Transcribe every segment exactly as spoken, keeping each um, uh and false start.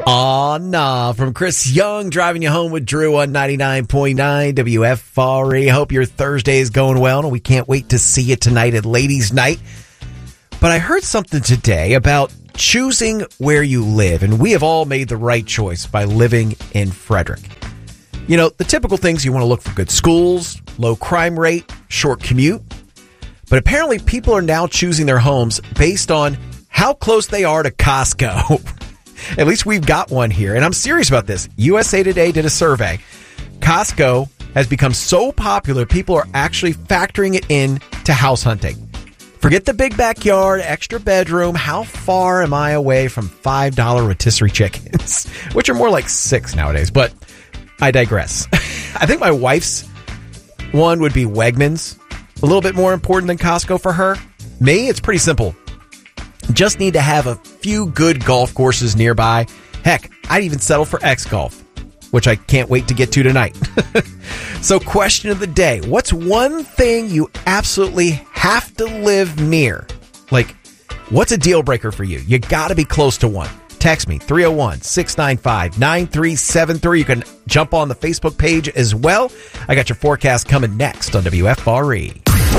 Aw, nah. From Chris Young, driving you home with Drew on ninety-nine point nine W F R E. Hope your Thursday is going well, and we can't wait to see you tonight at Ladies' Night. But I heard something today about choosing where you live, and we have all made the right choice by living in Frederick. You know, the typical things, you want to look for good schools, low crime rate, short commute. But apparently people are now choosing their homes based on how close they are to Costco. At least we've got one here. And I'm serious about this. U S A Today did a survey. Costco has become so popular, people are actually factoring it in to house hunting. Forget the big backyard, extra bedroom. How far am I away from five dollar rotisserie chickens? Which are more like six nowadays. But I digress. I think my wife's one would be Wegmans. A little bit more important than Costco for her. Me, it's pretty simple. Just need to have a few good golf courses nearby. Heck, I'd even settle for X Golf, which I can't wait to get to tonight. So, question of the day. What's one thing you absolutely have to live near? Like, what's a deal breaker for you? You got to be close to one. Text me, three oh one, six nine five, nine three seven three. You can jump on the Facebook page as well. I got your forecast coming next on W F R E.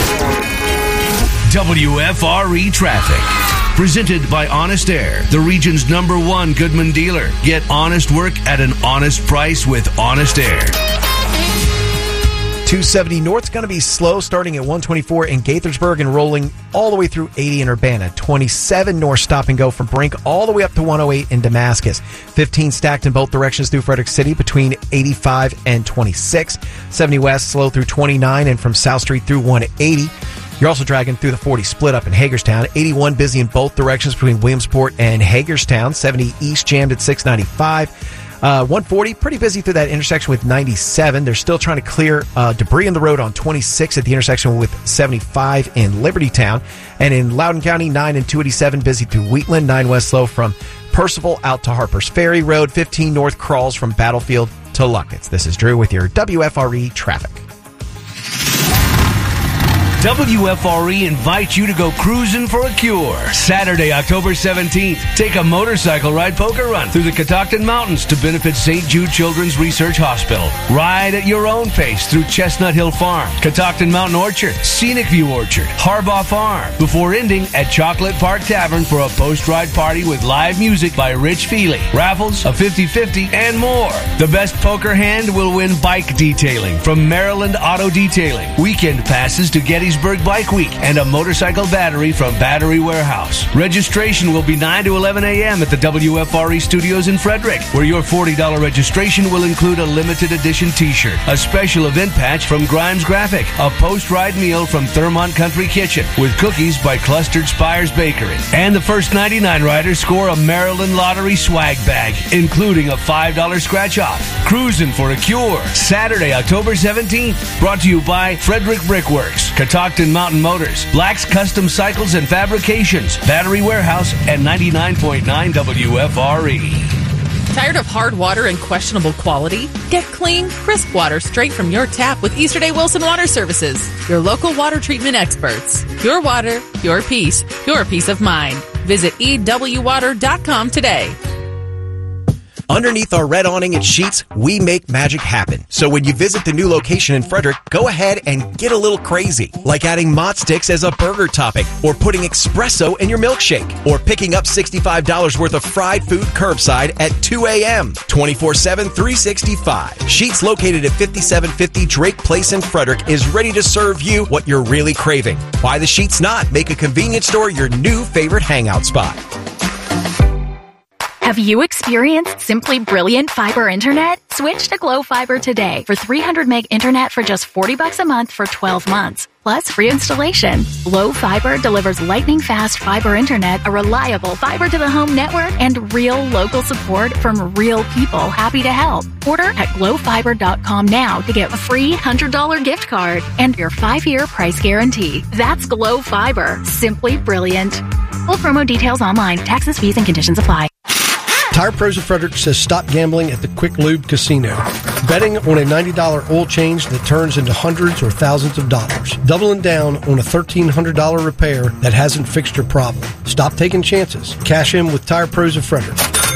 W F R E Traffic. Presented by Honest Air, the region's number one Goodman dealer. Get honest work at an honest price with Honest Air. two seventy North's going to be slow, starting at one twenty-four in Gaithersburg and rolling all the way through eighty in Urbana. twenty-seven North stop and go from Brink all the way up to one oh eight in Damascus. fifteen stacked in both directions through Frederick City between eighty-five and twenty-six. seventy West slow through twenty-nine and from South Street through one eighty. You're also dragging through the forty split up in Hagerstown. eighty-one busy in both directions between Williamsport and Hagerstown. seventy East jammed at six ninety-five. Uh, one forty, pretty busy through that intersection with ninety-seven. They're still trying to clear uh, debris in the road on twenty-six at the intersection with seventy-five in Libertytown. And in Loudoun County, nine and two eighty-seven busy through Wheatland. nine West slow from Percival out to Harper's Ferry Road. fifteen North crawls from Battlefield to Luckett's. This is Drew with your W F R E traffic. W F R E invites you to go cruising for a cure. Saturday, October seventeenth. Take a motorcycle ride poker run through the Catoctin Mountains to benefit Saint Jude Children's Research Hospital. Ride at your own pace through Chestnut Hill Farm, Catoctin Mountain Orchard, Scenic View Orchard, Harbaugh Farm, before ending at Chocolate Park Tavern for a post-ride party with live music by Rich Feely, raffles, a fifty-fifty, and more. The best poker hand will win bike detailing from Maryland Auto Detailing, weekend passes to Gettysburg Bike Week, and a motorcycle battery from Battery Warehouse. Registration will be nine to eleven a.m. at the W F R E studios in Frederick, where your forty dollars registration will include a limited edition t-shirt, a special event patch from Grimes Graphic, a post-ride meal from Thurmont Country Kitchen with cookies by Clustered Spires Bakery, and the first ninety-nine riders score a Maryland Lottery swag bag, including a five dollars scratch-off. Cruising for a cure, Saturday, October seventeenth, brought to you by Frederick Brickworks, Catoctin Mountain Motors, Black's Custom Cycles and Fabrications, Battery Warehouse, and ninety-nine point nine W F R E. Tired of hard water and questionable quality? Get clean, crisp water straight from your tap with Easterday Wilson Water Services, your local water treatment experts. Your water, your peace, your peace of mind. Visit E W water dot com today. Underneath our red awning at Sheets, we make magic happen. So when you visit the new location in Frederick, go ahead and get a little crazy. Like adding Mott Sticks as a burger topping, or putting espresso in your milkshake, or picking up sixty-five dollars worth of fried food curbside at two a.m. twenty-four seven, three sixty-five. Sheets, located at fifty-seven fifty Drake Place in Frederick, is ready to serve you what you're really craving. Why the Sheets not? Make a convenience store your new favorite hangout spot. Have you experienced simply brilliant fiber internet? Switch to Glow Fiber today for three hundred meg internet for just forty bucks a month for twelve months, plus free installation. Glow Fiber delivers lightning fast fiber internet, a reliable fiber to the home network, and real local support from real people happy to help. Order at glow fiber dot com now to get a free one hundred dollars gift card and your five year price guarantee. That's Glow Fiber. Simply brilliant. Full promo details online. Taxes, fees, and conditions apply. Tire Pros of Frederick says stop gambling at the Quick Lube Casino. Betting on a ninety dollars oil change that turns into hundreds or thousands of dollars. Doubling down on a thirteen hundred dollars repair that hasn't fixed your problem. Stop taking chances. Cash in with Tire Pros of Frederick.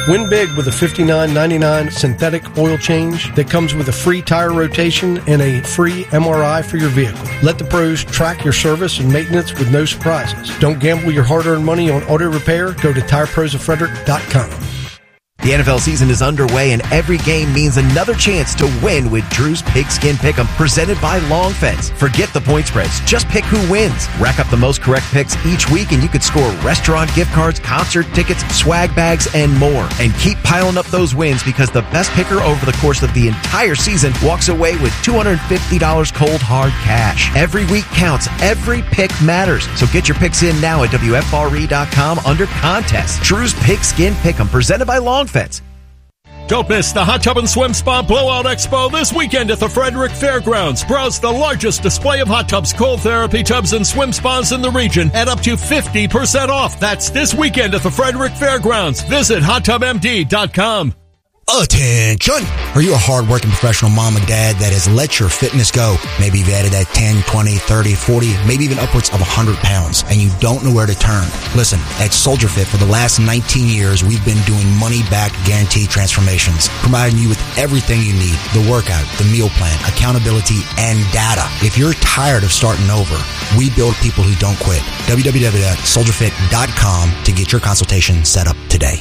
Win big with a fifty-nine ninety-nine synthetic oil change that comes with a free tire rotation and a free M R I for your vehicle. Let the pros track your service and maintenance with no surprises. Don't gamble your hard-earned money on auto repair. Go to tire pros of frederick dot com. The N F L season is underway, and every game means another chance to win with Drew's Pigskin Pick'em, presented by Long Fence. Forget the point spreads. Just pick who wins. Rack up the most correct picks each week, and you could score restaurant gift cards, concert tickets, swag bags, and more. And keep piling up those wins, because the best picker over the course of the entire season walks away with two hundred fifty dollars cold hard cash. Every week counts. Every pick matters. So get your picks in now at W F R E dot com under contest. Drew's Pigskin Pick'em, presented by Long Fence. Don't miss the Hot Tub and Swim Spa Blowout Expo this weekend at the Frederick Fairgrounds. Browse the largest display of hot tubs, cold therapy tubs, and swim spas in the region at up to fifty percent off. That's this weekend at the Frederick Fairgrounds. Visit hot tub m d dot com. Attention! Are you a hard-working professional mom or dad that has let your fitness go? Maybe you've added that ten, twenty, thirty, forty, maybe even upwards of one hundred pounds, and you don't know where to turn. Listen, at Soldier Fit, for the last nineteen years, we've been doing money-back guaranteed transformations, providing you with everything you need: the workout, the meal plan, accountability, and data. If you're tired of starting over, we build people who don't quit. w w w dot soldier fit dot com to get your consultation set up today.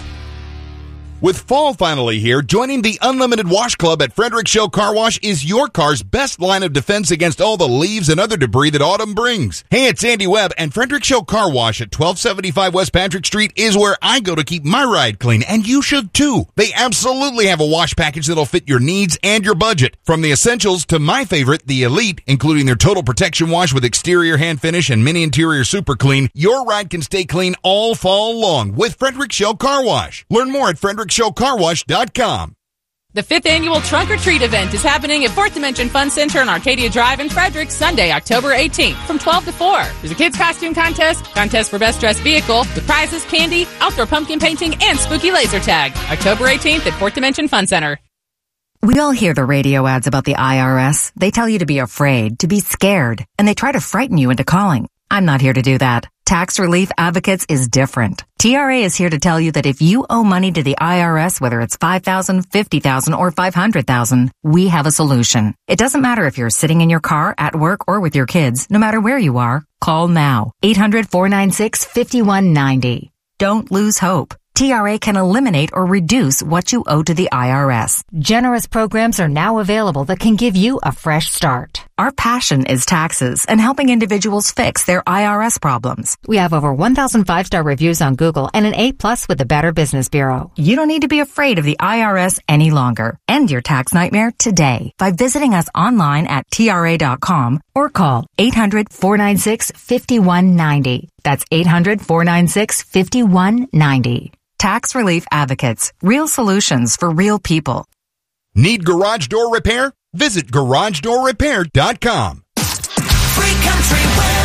With fall finally here, joining the Unlimited Wash Club at Frederick Show Car Wash is your car's best line of defense against all the leaves and other debris that autumn brings. Hey, it's Andy Webb, and Frederick Show Car Wash at twelve seventy-five West Patrick Street is where I go to keep my ride clean, and you should too. They absolutely have a wash package that'll fit your needs and your budget. From the essentials to my favorite, the Elite, including their total protection wash with exterior hand finish and mini interior super clean, your ride can stay clean all fall long with Frederick Show Car Wash. Learn more at frederick show car wash dot com. The fifth annual Trunk or Treat event is happening at Fourth Dimension Fun Center on Arcadia Drive in Frederick, Sunday, October eighteenth, from twelve to four. There's a kids' costume contest, contest for best dressed vehicle, with prizes, candy, outdoor pumpkin painting, and spooky laser tag. October eighteenth at Fourth Dimension Fun Center. We all hear the radio ads about the I R S. They tell you to be afraid, to be scared, and they try to frighten you into calling. I'm not here to do that. Tax Relief Advocates is different. T R A is here to tell you that if you owe money to the I R S, whether it's five thousand dollars, fifty thousand dollars, or five hundred thousand dollars, we have a solution. It doesn't matter if you're sitting in your car, at work, or with your kids. No matter where you are, call now. eight hundred, four nine six, five one nine zero. Don't lose hope. T R A can eliminate or reduce what you owe to the I R S. Generous programs are now available that can give you a fresh start. Our passion is taxes and helping individuals fix their I R S problems. We have over one thousand five-star reviews on Google and an A plus with the Better Business Bureau. You don't need to be afraid of the I R S any longer. End your tax nightmare today by visiting us online at T R A dot com or call eight hundred, four nine six, five one nine zero. That's eight hundred, four nine six, five one nine zero. Tax Relief Advocates. Real solutions for real people. Need garage door repair? Visit garage door repair dot com. Free country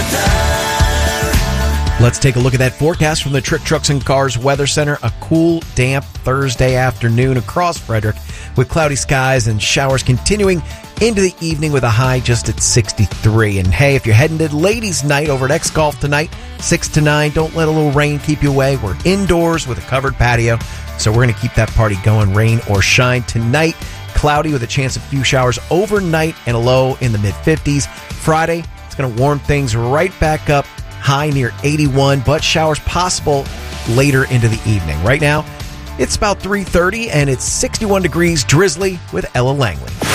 weather. Let's take a look at that forecast from the Trick Trucks and Cars Weather Center. A cool, damp Thursday afternoon across Frederick with cloudy skies and showers continuing into the evening with a high just at sixty-three. And hey, if you're heading to ladies' night over at X Golf tonight, six to nine, don't let a little rain keep you away. We're indoors with a covered patio, so we're going to keep that party going, rain or shine. Tonight, cloudy with a chance of a few showers overnight and a low in the mid-fifties. Friday, it's going to warm things right back up, high near eighty-one, but showers possible later into the evening. Right now, it's about three thirty, and it's sixty-one degrees, drizzly with Ella Langley.